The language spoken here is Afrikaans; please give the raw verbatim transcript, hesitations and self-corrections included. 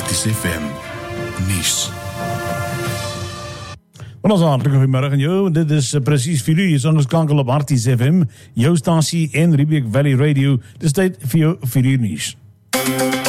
Arties F M nuus. Ons hartlik goeiemôre aan jou, en dit is uh, presies vier uur, jy is ingeskakel op Arties F M, jou stasie en Riebeek Valley Radio. Dis tyd vir jou vier uur nuus.